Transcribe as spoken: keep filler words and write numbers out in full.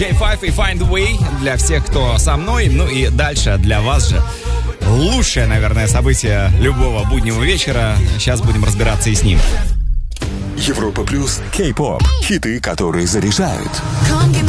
кей пять и Find the Way для всех, кто со мной. Ну и дальше для вас же лучшее, наверное, событие любого буднего вечера. Сейчас будем разбираться и с ним. Европа плюс кей-поп. Хиты, которые заряжают. Come give